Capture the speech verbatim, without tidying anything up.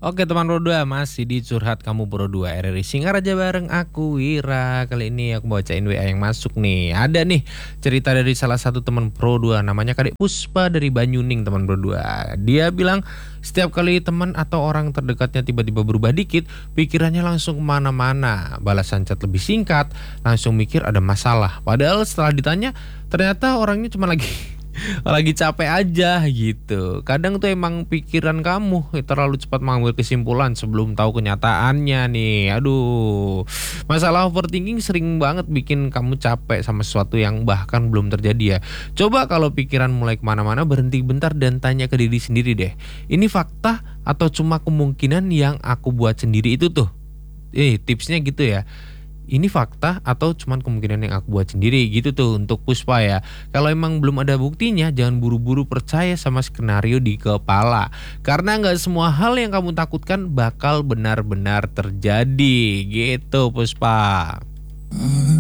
Oke teman Pro dua, masih di Curhat Kamu Pro dua R R I Singaraja bareng aku Wira. Kali ini aku bacain W A yang masuk nih. Ada nih cerita dari salah satu teman Pro dua, namanya Kadek Puspa dari Banyuning teman Pro dua. Dia bilang setiap kali teman atau orang terdekatnya tiba-tiba berubah dikit, pikirannya langsung kemana-mana. Balasan chat lebih singkat, langsung mikir ada masalah. Padahal setelah ditanya, ternyata orangnya cuma lagi lagi capek aja gitu. Kadang tuh emang pikiran kamu terlalu cepat mengambil kesimpulan sebelum tahu kenyataannya nih. Aduh, masalah overthinking sering banget bikin kamu capek sama sesuatu yang bahkan belum terjadi ya. Coba kalau pikiran mulai kemana-mana, berhenti bentar dan tanya ke diri sendiri deh, ini fakta atau cuma kemungkinan yang aku buat sendiri itu tuh. Eh tipsnya gitu ya, ini fakta atau cuman kemungkinan yang aku buat sendiri gitu tuh untuk Puspa ya. Kalau emang belum ada buktinya, jangan buru-buru percaya sama skenario di kepala, karena nggak semua hal yang kamu takutkan bakal benar-benar terjadi gitu Puspa.